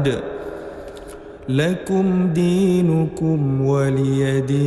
لكم دينكم ولي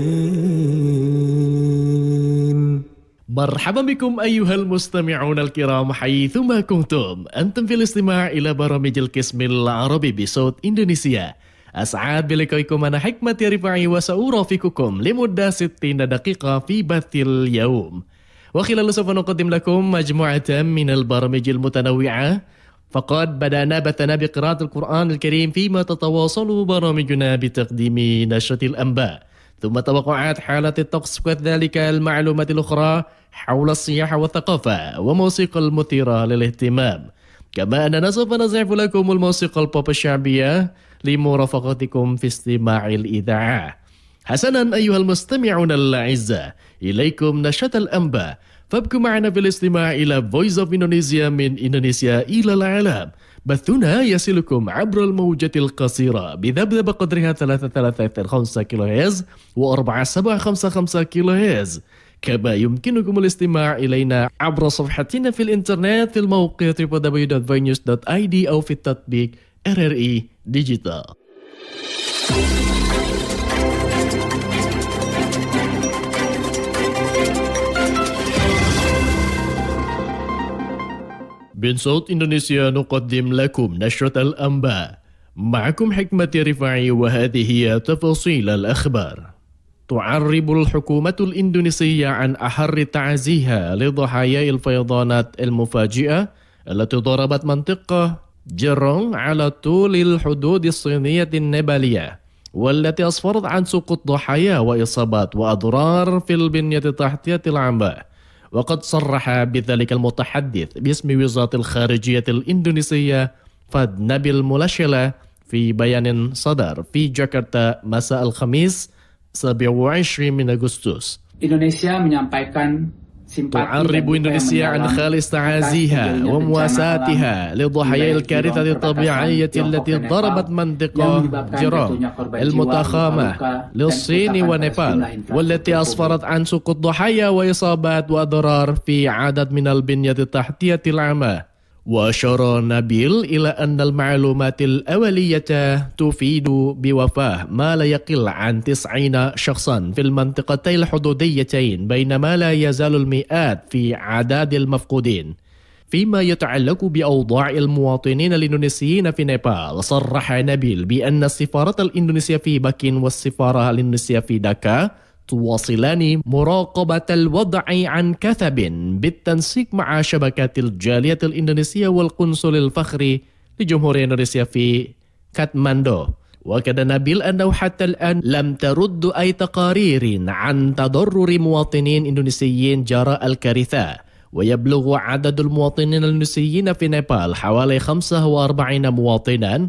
دين. مرحبا بكم أيها المستمعون الكرام حيثما كنتم. أنتم في الاستماع إلى برامج القسم العربي بصوت إندونيسيا. أسعد بلقائكم أنا حكمة رفاعي وسأرافقكم لمدة 60 دقيقة في بث اليوم. وخلال سوف نقدم لكم مجموعة من البرامج المتنوعة. فقد بدأنا بثنا بقراءة القرآن الكريم فيما تتواصل برامجنا بتقديم نشرة الأنباء، ثم توقعات حالة الطقس وكذلك المعلومات الأخرى حول السياحة والثقافة وموسيقى المثيرة للاهتمام. كما أننا سوف نزعف لكم الموسيقى البوب الشعبية لمرافقتكم في استماع الإذاعة. حسنا أيها المستمعون الأعزاء، إليكم نشرة الأنباء، فابقوا معنا في الاستماع إلى Voice of Indonesia من إندونيسيا إلى العالم. بثنا يصلكم عبر الموجة القصيرة بذبذب قدرها 335 كيلو هرتز و4755 كيلو هرتز. كما يمكنكم الاستماع إلينا عبر صفحتنا في الإنترنت في الموقع www.voinews.id أو في التطبيق RRI Digital. من صوت إندونيسيا نقدم لكم نشرة الأنباء. معكم حكمة رفاعي وهذه هي تفاصيل الأخبار. تعرب الحكومة الإندونيسية عن أحر تعزيها لضحايا الفيضانات المفاجئة التي ضربت منطقة جيرونغ على طول الحدود الصينية النيبالية، والتي أسفرت عن سقوط ضحايا وإصابات وأضرار في البنية التحتية العامة. وقد صرح بذلك المتحدث باسم وزارة الخارجية الإندونيسية فهد نبيل مولاشيلا في بيان صدر في جاكرتا مساء الخميس 27 من أغسطس. تعرب إندونيسيا عن خالص تعازيها ومواساتها لضحايا الكارثة الطبيعية التي ضربت منطقة جيرونغ المتخامة للصين ونيبال، والتي أسفرت عن سقوط ضحايا وإصابات وأضرار في عدد من البنية التحتية العامة. وأشار نبيل إلى أن المعلومات الأولية تفيد بوفاة ما لا يقل عن 90 شخصا في المنطقتين الحدوديتين، بينما لا يزال المئات في عدد المفقودين. فيما يتعلق بأوضاع المواطنين الإندونيسيين في نيبال، صرح نبيل بأن السفارة الإندونيسية في بكين والسفارة الإندونيسية في داكا تواصلان مراقبة الوضع عن كثب بالتنسيق مع شبكات الجالية الإندونيسية والقنصل الفخري لجمهورية إندونيسيا في كاتماندو. وكاد نبيل أنه حتى الآن لم ترد أي تقارير عن تضرر مواطنين إندونيسيين جراء الكارثة، ويبلغ عدد المواطنين الإندونيسيين في نيبال حوالي 45 مواطنا،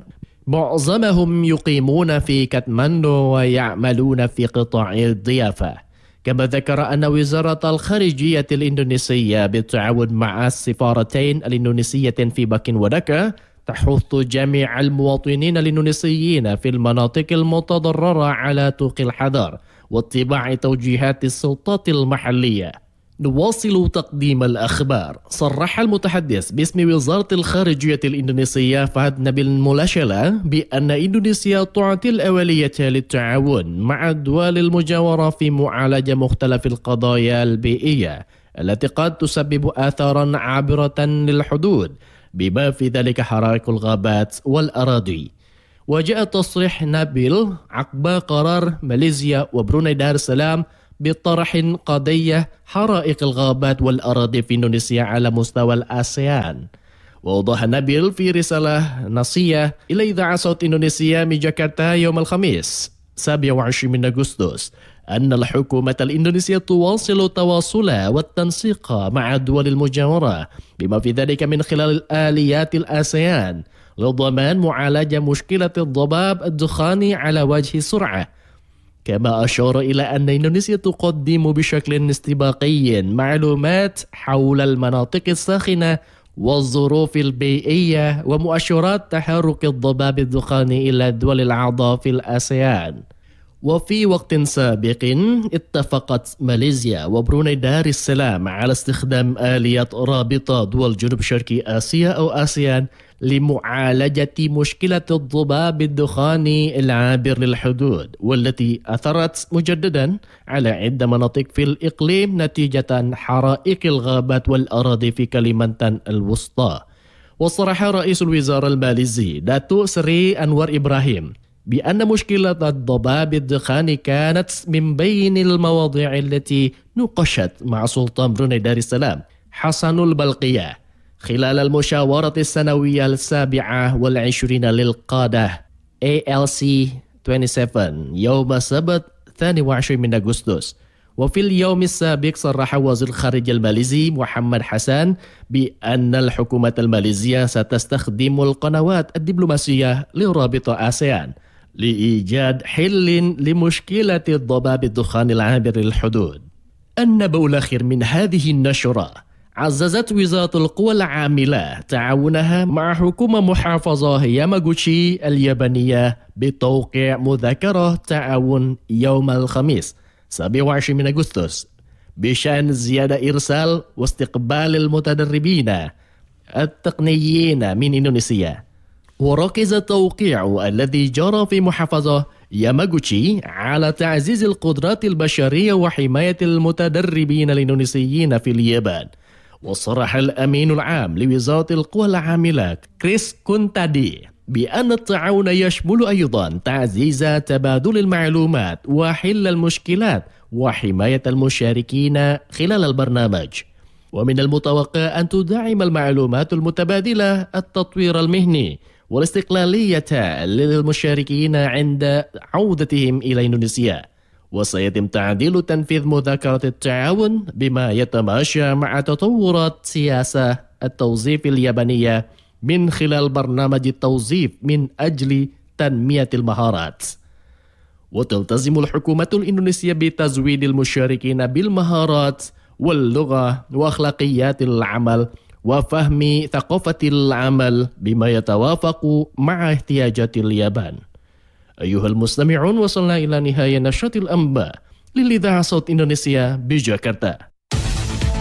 معظمهم يقيمون في كاتماندو ويعملون في قطاع الضيافة. كما ذكر أن وزارة الخارجية الإندونيسية بالتعاون مع السفارتين الإندونيسيتين في بكين وداكا تحث جميع المواطنين الإندونيسيين في المناطق المتضررة على توقي الحذر واتباع توجيهات السلطات المحلية. نواصل تقديم الأخبار. صرح المتحدث باسم وزارة الخارجية الإندونيسية فهد نبيل مولاشيلا بأن إندونيسيا تعطي الأولية للتعاون مع الدول المجاورة في معالجة مختلف القضايا البيئية التي قد تسبب آثارا عابرة للحدود، بما في ذلك حرائق الغابات والأراضي. وجاء تصريح نبيل عقب قرار ماليزيا وبروني دار السلام بطرح قضية حرائق الغابات والأراضي في إندونيسيا على مستوى الآسيان. ووضح نبيل في رسالة نصية إلى إذاعة صوت إندونيسيا من جاكرتا يوم الخميس 27 من أغسطس أن الحكومة الإندونيسية تواصل التواصل والتنسيق مع الدول المجاورة، بما في ذلك من خلال آليات الآسيان لضمان معالجة مشكلة الضباب الدخاني على وجه سرعة. كما أشار إلى أن إندونيسيا تقدم بشكل استباقي معلومات حول المناطق الساخنة والظروف البيئية ومؤشرات تحرك الضباب الدخاني إلى الدول الأعضاء في الآسيان. وفي وقت سابق اتفقت ماليزيا وبروني دار السلام على استخدام آليات رابطة دول جنوب شرقي آسيا أو آسيان لمعالجة مشكلة الضباب الدخاني العابر للحدود، والتي أثرت مجددا على عدة مناطق في الإقليم نتيجة حرائق الغابات والأراضي في كليمانتان الوسطى. وصرح رئيس الوزراء الماليزي داتو سري أنور إبراهيم بأن مشكلة الضباب الدخاني كانت من بين المواضيع التي نوقشت مع سلطان بروني دار السلام حسن البلقية خلال المشاورة السنوية 27 للقادة ALC 27 يوم السبت 22 من أغسطس. وفي اليوم السابق صرح وزير الخارجية الماليزي محمد حسن بأن الحكومة الماليزية ستستخدم القنوات الدبلوماسية لرابطة آسيان لإيجاد حل لمشكلة الضباب الدخاني العابر للحدود. النبأ الأخير من هذه النشرة: عززت وزارة القوى العاملة تعاونها مع حكومة محافظة ياماغوتشي اليابانية بتوقيع مذكرة تعاون يوم الخميس 27 من أغسطس بشأن زيادة إرسال واستقبال المتدربين التقنيين من إندونيسيا. وركز التوقيع الذي جرى في محافظة ياماغوتشي على تعزيز القدرات البشرية وحماية المتدربين الإندونيسيين في اليابان. وصرح الأمين العام لوزارة القوى العاملة كريس كونتادي بأن التعاون يشمل أيضا تعزيز تبادل المعلومات وحل المشكلات وحماية المشاركين خلال البرنامج. ومن المتوقع أن تدعم المعلومات المتبادلة التطوير المهني والاستقلالية للمشاركين عند عودتهم إلى إندونيسيا. وسيتم تعديل تنفيذ مذكرة التعاون بما يتماشى مع تطورات سياسة التوظيف اليابانية من خلال برنامج التوظيف من أجل تنمية المهارات. وتلتزم الحكومة الإندونيسية بتزويد المشاركين بالمهارات واللغة وأخلاقيات العمل وفهم ثقافة العمل بما يتوافق مع احتياجات اليابان. أيها المستمعون، وصلنا إلى نهاية نشرة الأنباء للإذاعة صوت إندونيسيا بجاكرتا.